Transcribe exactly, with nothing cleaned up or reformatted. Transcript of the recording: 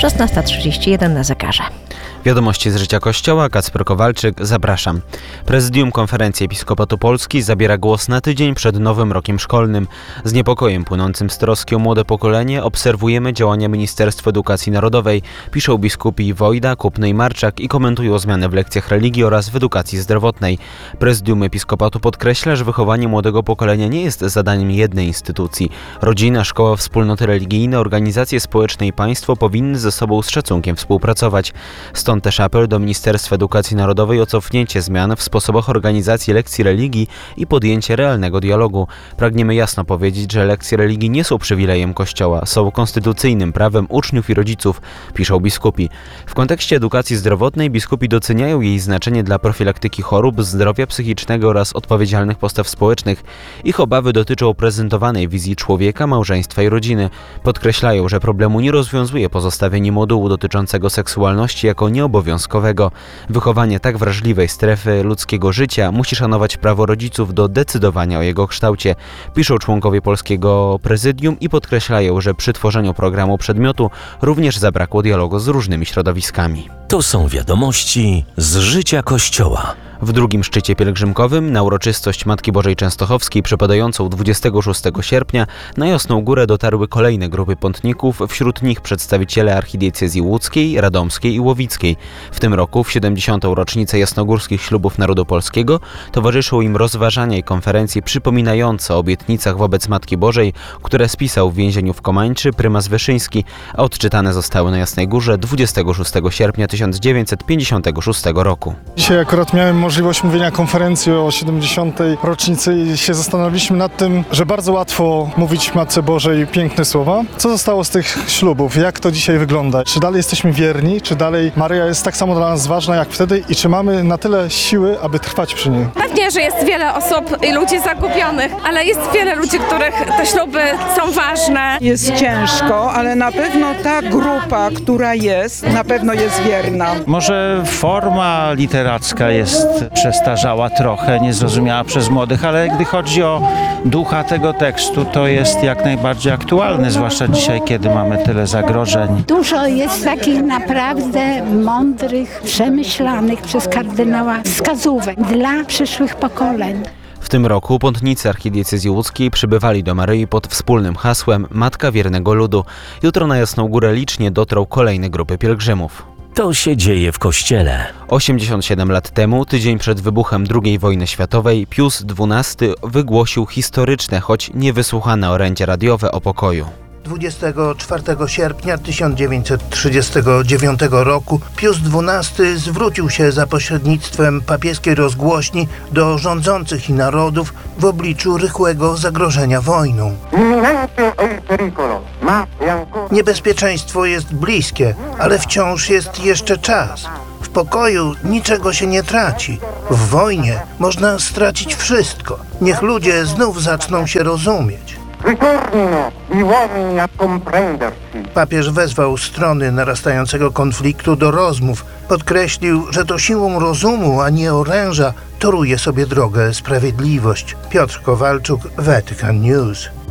szesnasta trzydzieści jeden na zegarze. Wiadomości z życia Kościoła, Kacper Kowalczyk, zapraszam. Prezydium Konferencji Episkopatu Polski zabiera głos na tydzień przed nowym rokiem szkolnym. Z niepokojem płynącym z troski o młode pokolenie obserwujemy działania Ministerstwa Edukacji Narodowej, piszą biskupi Wojda, Kupny i Marczak i komentują zmiany w lekcjach religii oraz w edukacji zdrowotnej. Prezydium Episkopatu podkreśla, że wychowanie młodego pokolenia nie jest zadaniem jednej instytucji. Rodzina, szkoła, wspólnoty religijne, organizacje społeczne i państwo powinny ze sobą z szacunkiem współpracować. Stąd też apel do Ministerstwa Edukacji Narodowej o cofnięcie zmian w sposobach organizacji lekcji religii i podjęcie realnego dialogu. Pragniemy jasno powiedzieć, że lekcje religii nie są przywilejem Kościoła, są konstytucyjnym prawem uczniów i rodziców, piszą biskupi. W kontekście edukacji zdrowotnej biskupi doceniają jej znaczenie dla profilaktyki chorób, zdrowia psychicznego oraz odpowiedzialnych postaw społecznych. Ich obawy dotyczą prezentowanej wizji człowieka, małżeństwa i rodziny. Podkreślają, że problemu nie rozwiązuje pozostawienie modułu dotyczącego seksualności jako nieobowiązkowego. Wychowanie tak wrażliwej strefy ludzkiego życia musi szanować prawo rodziców do decydowania o jego kształcie, piszą członkowie polskiego prezydium i podkreślają, że przy tworzeniu programu przedmiotu również zabrakło dialogu z różnymi środowiskami. To są wiadomości z życia Kościoła. W drugim szczycie pielgrzymkowym na uroczystość Matki Bożej Częstochowskiej przypadającą dwudziestego szóstego sierpnia na Jasną Górę dotarły kolejne grupy pątników, wśród nich przedstawiciele archidiecezji łódzkiej, radomskiej i łowickiej. W tym roku, w siedemdziesiątą rocznicę jasnogórskich ślubów narodu polskiego, towarzyszą im rozważania i konferencje przypominające o obietnicach wobec Matki Bożej, które spisał w więzieniu w Komańczy prymas Wyszyński, a odczytane zostały na Jasnej Górze dwudziestego szóstego sierpnia tysiąc dziewięćset pięćdziesiątego szóstego roku. Dzisiaj akurat miałem możliwość mówienia konferencji o siedemdziesiątej rocznicy i się zastanowiliśmy nad tym, że bardzo łatwo mówić Matce Bożej piękne słowa. Co zostało z tych ślubów? Jak to dzisiaj wygląda? Czy dalej jesteśmy wierni? Czy dalej Maryja jest tak samo dla nas ważna jak wtedy? I czy mamy na tyle siły, aby trwać przy niej? Pewnie, że jest wiele osób i ludzi zagubionych, ale jest wiele ludzi, których te śluby są ważne. Jest ciężko, ale na pewno ta grupa, która jest, na pewno jest wierna. Może forma literacka jest przestarzała trochę, niezrozumiała przez młodych, ale gdy chodzi o ducha tego tekstu, to jest jak najbardziej aktualny, zwłaszcza dzisiaj, kiedy mamy tyle zagrożeń. Dużo jest takich naprawdę mądrych, przemyślanych przez kardynała wskazówek dla przyszłych pokoleń. W tym roku pątnicy archidiecezji łódzkiej przybywali do Maryi pod wspólnym hasłem Matka Wiernego Ludu. Jutro na Jasną Górę licznie dotrą kolejne grupy pielgrzymów. To się dzieje w Kościele. osiemdziesiąt siedem lat temu, tydzień przed wybuchem drugiej wojny światowej, Pius dwunasty wygłosił historyczne, choć niewysłuchane orędzie radiowe o pokoju. dwudziestego czwartego sierpnia tysiąc dziewięćset trzydziestego dziewiątego roku Pius dwunasty zwrócił się za pośrednictwem papieskiej rozgłośni do rządzących i narodów w obliczu rychłego zagrożenia wojną. Niebezpieczeństwo jest bliskie, ale wciąż jest jeszcze czas. W pokoju niczego się nie traci. W wojnie można stracić wszystko. Niech ludzie znów zaczną się rozumieć. Papież wezwał strony narastającego konfliktu do rozmów. Podkreślił, że to siłą rozumu, a nie oręża toruje sobie drogę sprawiedliwość. Piotr Kowalczuk, Vatican News.